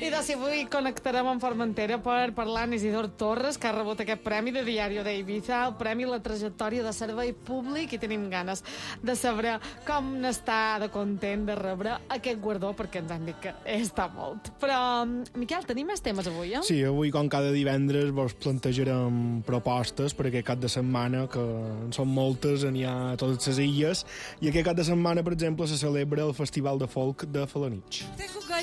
doncs avui connectarem amb Formentera per parlar amb Isidor Torres, que ha rebut aquest premi de Diario de Ibiza, el premi a la trajectòria de servei públic, i tenim ganes de saber com n'està de content de rebre aquest guardó, perquè ens han dit que està molt. Però, Miquel, tenim més temes avui, eh? Sí, avui, com cada divendres, vos plantejarem propostes per aquest cap de setmana, que en són moltes, n'hi ha a totes les illes, i aquest cap de setmana, per exemple, se celebra el Festival de Folk de Felanitx.